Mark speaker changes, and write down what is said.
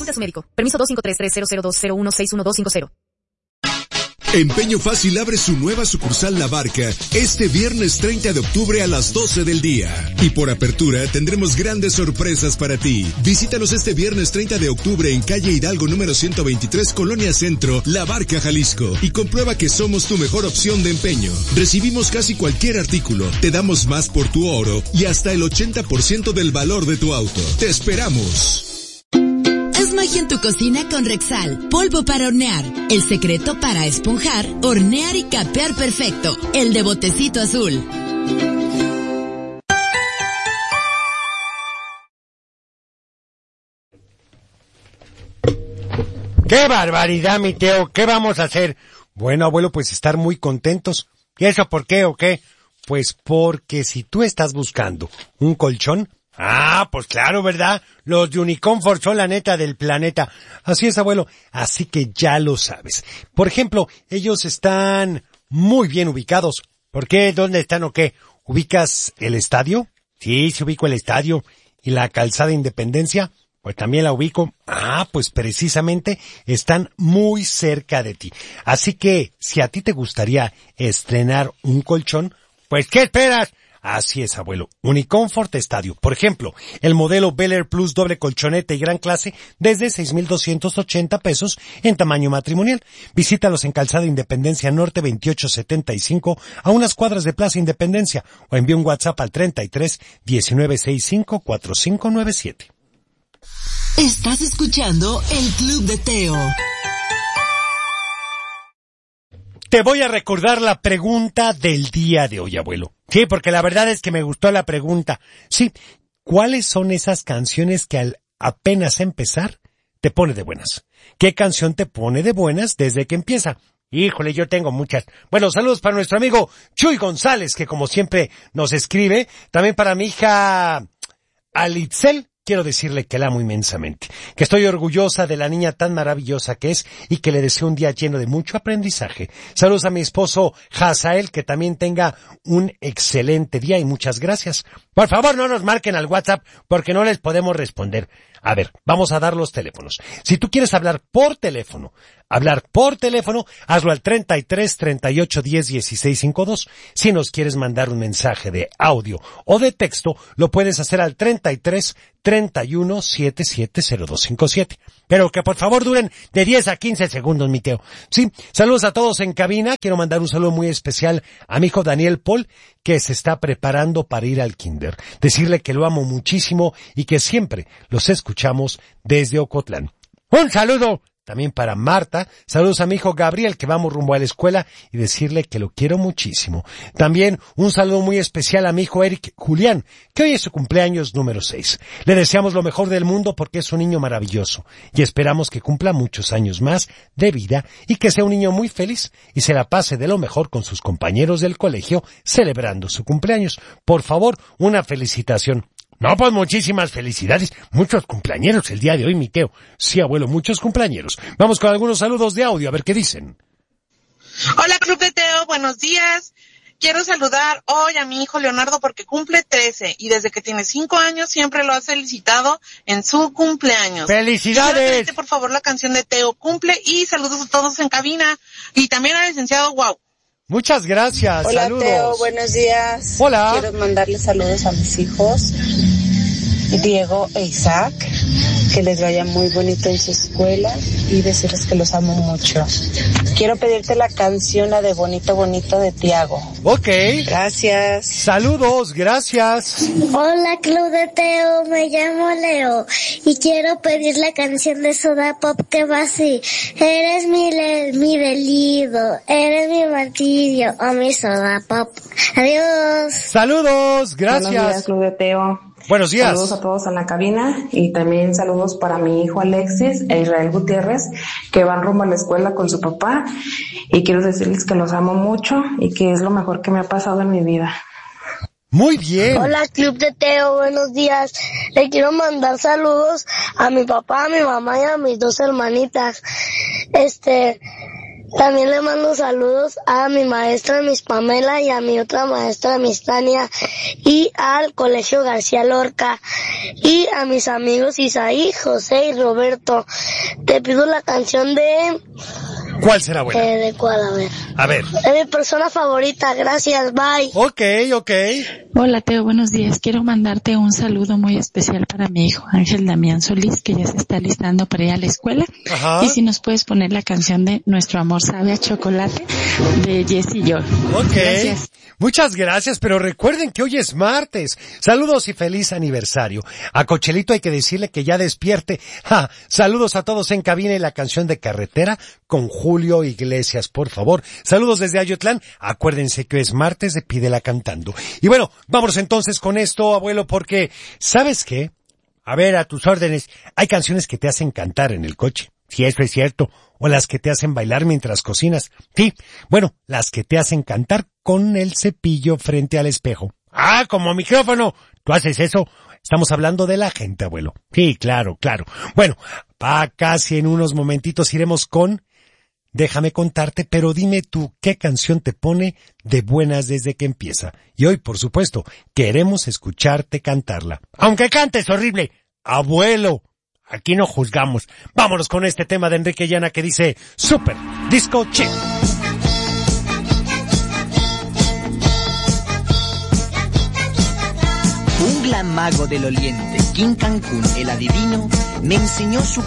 Speaker 1: Consulte a su médico. Permiso 2533002016150.
Speaker 2: Empeño Fácil abre su nueva sucursal La Barca este viernes 30 de octubre a las 12 del día. Y por apertura tendremos grandes sorpresas para ti. Visítanos este viernes 30 de octubre en calle Hidalgo número 123, Colonia Centro, La Barca, Jalisco. Y comprueba que somos tu mejor opción de empeño. Recibimos casi cualquier artículo, te damos más por tu oro y hasta el 80% del valor de tu auto. ¡Te esperamos!
Speaker 3: Haz magia en tu cocina con Rexal, polvo para hornear. El secreto para esponjar, hornear y capear perfecto. El de botecito azul.
Speaker 4: ¡Qué barbaridad, mi Teo! ¿Qué vamos a hacer? Bueno, abuelo, pues estar muy contentos. ¿Y eso por qué o qué? Pues porque si tú estás buscando un colchón... pues claro, ¿verdad? Los de Unicomfort son la neta del planeta. Así es, abuelo. Así que ya lo sabes. Por ejemplo, ellos están muy bien ubicados. ¿Por qué? ¿Dónde están o qué? ¿Ubicas el estadio? Sí, se ubico el estadio. ¿Y la calzada Independencia? Pues también la ubico. Pues precisamente están muy cerca de ti. Así que, si a ti te gustaría estrenar un colchón, pues ¿qué esperas? Así es, abuelo. Unicomfort Estadio. Por ejemplo, el modelo Bel Air Plus doble colchoneta y gran clase desde 6,280 pesos en tamaño matrimonial. Visítalos en Calzada Independencia Norte 2875 a unas cuadras de Plaza Independencia o envía un WhatsApp al 33 1965 4597.
Speaker 3: Estás escuchando el Club de Teo.
Speaker 4: Te voy a recordar la pregunta del día de hoy, abuelo. Sí, porque la verdad es que me gustó la pregunta. Sí, ¿cuáles son esas canciones que al apenas empezar te pone de buenas? ¿Qué canción te pone de buenas desde que empieza? Híjole, yo tengo muchas. Bueno, saludos para nuestro amigo Chuy González, que como siempre nos escribe. También para mi hija Alitzel. Quiero decirle que la amo inmensamente, que estoy orgullosa de la niña tan maravillosa que es y que le deseo un día lleno de mucho aprendizaje. Saludos a mi esposo Hazael, que también tenga un excelente día y muchas gracias. Por favor, no nos marquen al WhatsApp porque no les podemos responder. A ver, vamos a dar los teléfonos. Si tú quieres hablar por teléfono, hazlo al 33 38 10 16 52. Si nos quieres mandar un mensaje de audio o de texto, lo puedes hacer al 33 31 77 0257. Pero que por favor duren de 10 a 15 segundos, mi Teo. Sí, saludos a todos en cabina. Quiero mandar un saludo muy especial a mi hijo Daniel Paul, que se está preparando para ir al kinder. Decirle que lo amo muchísimo y que siempre los escuchamos desde Ocotlán. Un saludo también para Marta. Saludos a mi hijo Gabriel, que vamos rumbo a la escuela, y decirle que lo quiero muchísimo. También un saludo muy especial a mi hijo Eric Julián, que hoy es su cumpleaños número 6. Le deseamos lo mejor del mundo porque es un niño maravilloso y esperamos que cumpla muchos años más de vida y que sea un niño muy feliz y se la pase de lo mejor con sus compañeros del colegio celebrando su cumpleaños. Por favor, una felicitación. No, pues muchísimas felicidades. Muchos cumpleañeros el día de hoy, mi Teo. Sí, abuelo, muchos cumpleañeros. Vamos con algunos saludos de audio, a ver qué dicen.
Speaker 5: Hola, Club de Teo, buenos días. Quiero saludar hoy a mi hijo Leonardo porque cumple 13 y desde que tiene 5 años siempre lo ha felicitado en su cumpleaños.
Speaker 4: ¡Felicidades!
Speaker 5: Quiero pedirte, por favor, la canción de Teo Cumple y saludos a todos en cabina y también al licenciado Wow.
Speaker 4: Muchas gracias.
Speaker 6: Hola,
Speaker 4: saludos.
Speaker 6: Teo, buenos días.
Speaker 4: Hola.
Speaker 6: Quiero mandarle saludos a mis hijos, Diego e Isaac, que les vaya muy bonito en su escuela y decirles que los amo mucho. Quiero pedirte la canción, la de Bonito Bonito de Tiago.
Speaker 4: Ok.
Speaker 6: Gracias.
Speaker 4: Saludos, gracias.
Speaker 7: Hola, Club de Teo, me llamo Leo y quiero pedir la canción de Soda Pop que va así. Eres mi delirio, eres mi martirio, oh mi Soda Pop. Adiós.
Speaker 4: Saludos, gracias.
Speaker 8: Buenos días, Club de Teo.
Speaker 4: Buenos días.
Speaker 8: Saludos a todos en la cabina y también saludos para mi hijo Alexis e Israel Gutiérrez, que van rumbo a la escuela con su papá, y quiero decirles que los amo mucho y que es lo mejor que me ha pasado en mi vida.
Speaker 4: Muy bien.
Speaker 7: Hola, Club de Teo, buenos días. Le quiero mandar saludos a mi papá, a mi mamá y a mis 2 hermanitas. También le mando saludos a mi maestra Miss Pamela y a mi otra maestra Miss Tania y al Colegio García Lorca y a mis amigos Isaí, José y Roberto. Te pido la canción de...
Speaker 4: ¿Cuál será, abuela?
Speaker 7: ¿De cuál?
Speaker 4: A ver.
Speaker 7: De mi persona favorita, gracias, bye.
Speaker 4: Ok.
Speaker 1: Hola, Teo, buenos días. Quiero mandarte un saludo muy especial para mi hijo, Ángel Damián Solís, que ya se está listando para ir a la escuela.
Speaker 4: Ajá.
Speaker 1: Y si nos puedes poner la canción de Nuestro Amor Sabe a Chocolate, de Jessie Joy.
Speaker 4: Ok.
Speaker 1: Gracias.
Speaker 4: Muchas gracias, pero recuerden que hoy es martes. Saludos y feliz aniversario. A Cochelito hay que decirle que ya despierte. Saludos a todos en cabina y la canción de Carretera con Julio Iglesias, por favor. Saludos desde Ayotlán. Acuérdense que hoy es martes de Pídela Cantando. Y bueno, vámonos entonces con esto, abuelo, porque ¿sabes qué? A ver, a tus órdenes. Hay canciones que te hacen cantar en el coche. Si eso es cierto. O las que te hacen bailar mientras cocinas. Sí, bueno, las que te hacen cantar con el cepillo frente al espejo. Como micrófono. ¿Tú haces eso? Estamos hablando de la gente, abuelo. Sí, claro. Bueno, casi en unos momentitos iremos con Déjame contarte, pero dime tú qué canción te pone de buenas desde que empieza. Y hoy, por supuesto, queremos escucharte cantarla. Aunque cantes horrible, abuelo. Aquí no juzgamos. Vámonos con este tema de Enrique Llana que dice Super Disco Chick.
Speaker 9: Un gran mago del oriente, King Cancún, el adivino, me enseñó su